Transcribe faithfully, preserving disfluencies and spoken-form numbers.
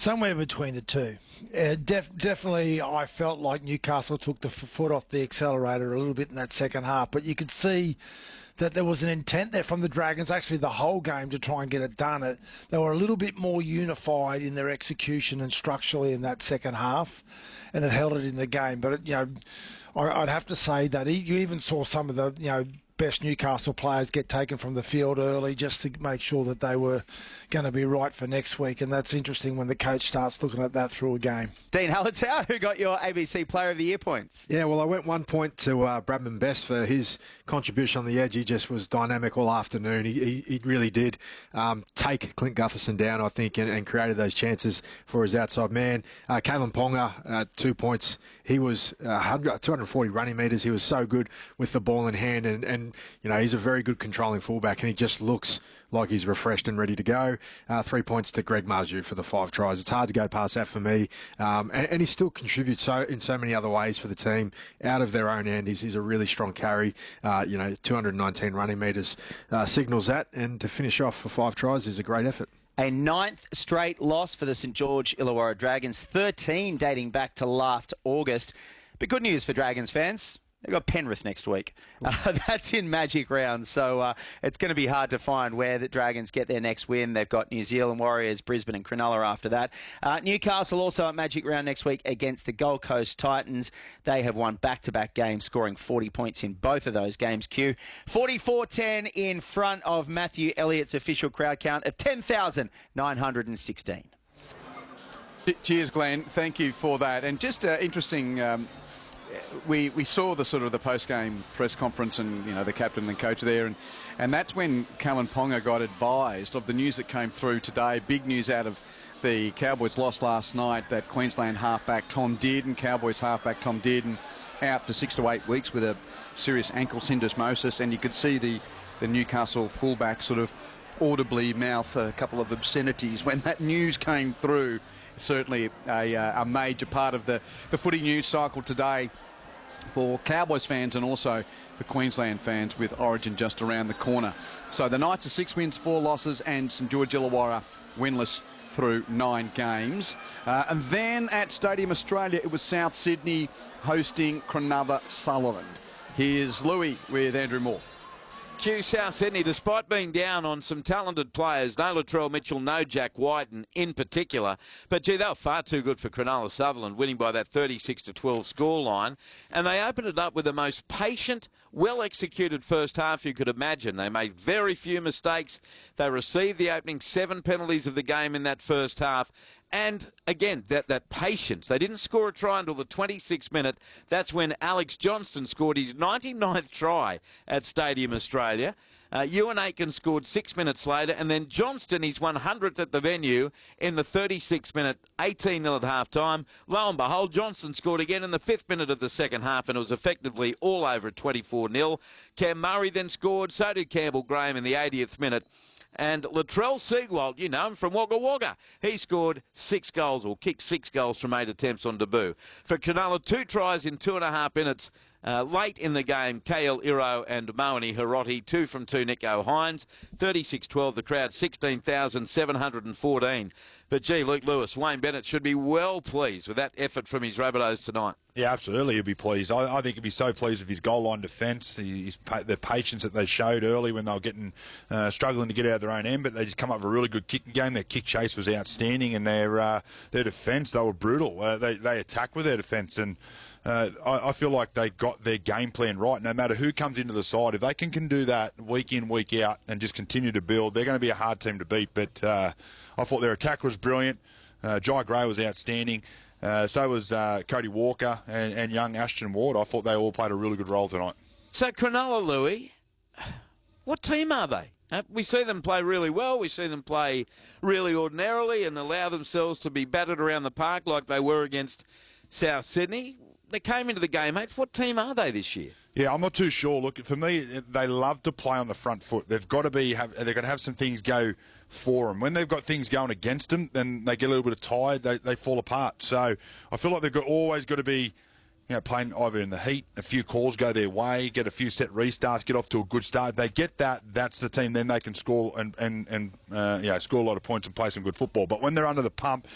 Somewhere between the two. Uh, def- definitely, I felt like Newcastle took the f- foot off the accelerator a little bit in that second half, but you could see that there was an intent there from the Dragons, actually the whole game, to try and get it done. It, they were a little bit more unified in their execution and structurally in that second half, and it held it in the game. But, it, you know, I, I'd have to say that you even saw some of the, you know, best Newcastle players get taken from the field early just to make sure that they were going to be right for next week. And that's interesting when the coach starts looking at that through a game. Dean Hallertau, who got your A B C Player of the Year points? Yeah, well, I went one point to uh, Bradman Best for his contribution on the edge. He just was dynamic all afternoon. He, he, he really did um, take Clint Gutherson down, I think, and, and created those chances for his outside man. Uh, Kalen Ponga, uh, two points. He was uh, two hundred forty running metres. He was so good with the ball in hand, and, and you know, he's a very good controlling fullback, and he just looks like he's refreshed and ready to go. Uh, three points to Greg Marju for the five tries. It's hard to go past that for me. Um, and, and he still contributes so in so many other ways for the team out of their own end. He's, he's a really strong carry. Uh, you know, two hundred nineteen running metres uh, signals that, and to finish off for five tries is a great effort. A ninth straight loss for the St George Illawarra Dragons, thirteen dating back to last August. But good news for Dragons fans. They've got Penrith next week. Uh, that's in Magic Round, so uh, it's going to be hard to find where the Dragons get their next win. They've got New Zealand Warriors, Brisbane and Cronulla after that. Uh, Newcastle also at Magic Round next week against the Gold Coast Titans. They have won back-to-back games, scoring forty points in both of those games, Q. forty-four ten in front of Matthew Elliott's official crowd count of ten thousand nine hundred sixteen. Cheers, Glenn. Thank you for that. And just uh, interesting... Um We we saw the sort of the post-game press conference and, you know, the captain and coach there, and, and that's when Kalen Ponga got advised of the news that came through today. Big news out of the Cowboys loss last night, that Queensland halfback Tom Dearden, Cowboys halfback Tom Dearden, out for six to eight weeks with a serious ankle syndesmosis, and you could see the, the Newcastle fullback sort of audibly mouth a couple of obscenities when that news came through. Certainly a, uh, a major part of the, the footy news cycle today for Cowboys fans and also for Queensland fans, with Origin just around the corner. So the Knights are six wins, four losses, and St George Illawarra winless through nine games. Uh, and then at Stadium Australia, it was South Sydney hosting Cronulla Sutherland. Here's Louis with Andrew Moore. Q, South Sydney, despite being down on some talented players, no Latrell Mitchell, no Jack Whiten in particular, but gee, they were far too good for Cronulla Sutherland, winning by that thirty-six to twelve scoreline, and they opened it up with the most patient, well-executed first half you could imagine. They made very few mistakes. They received the opening seven penalties of the game in that first half. And, again, that, that patience. They didn't score a try until the twenty-sixth minute. That's when Alex Johnston scored his ninety-ninth try at Stadium Australia. Uh, Ewan Aiken scored six minutes later, and then Johnston, his one hundredth at the venue in the thirty-sixth minute, eighteen nil at half-time. Lo and behold, Johnston scored again in the fifth minute of the second half, and it was effectively all over at twenty-four nil. Cam Murray then scored, so did Campbell Graham in the eightieth minute. And Latrell Seagwald, you know him from Wagga Wagga, he scored six goals, or kicked six goals from eight attempts on debut. For Cronulla, two tries in two and a half minutes. Uh, late in the game, K L Iro and Moani Hiroti, two from two, Nico Hines. thirty-six twelve, the crowd, sixteen thousand seven hundred fourteen. But, gee, Luke Lewis, Wayne Bennett should be well pleased with that effort from his Rabbitohs tonight. Yeah, absolutely, he'll be pleased. I, I think he'll be so pleased with his goal line defence, his, the patience that they showed early when they were getting uh, struggling to get out of their own end, but they just come up with a really good kicking game. Their kick chase was outstanding, and their uh, their defence, they were brutal. Uh, they they attack with their defence, and uh, I, I feel like they got their game plan right. No matter who comes into the side, if they can, can do that week in, week out, and just continue to build, they're going to be a hard team to beat. But uh, I thought their attack was brilliant. Uh, Jai Gray was outstanding. Uh, so was uh, Cody Walker and, and young Ashton Ward. I thought they all played a really good role tonight. So Cronulla, Louis, what team are they? Uh, we see them play really well. We see them play really ordinarily and allow themselves to be battered around the park like they were against South Sydney. They came into the game, mate. What team are they this year? Yeah, I'm not too sure. Look, for me, they love to play on the front foot. They've got to be, have, they're going to have some things go for them. When they've got things going against them, then they get a little bit of tired. They, they fall apart. So I feel like they've got, always got to be, you know, playing either in the heat, a few calls go their way, get a few set restarts, get off to a good start. If they get that, that's the team. Then they can score and and and uh, yeah, score a lot of points and play some good football. But when they're under the pump,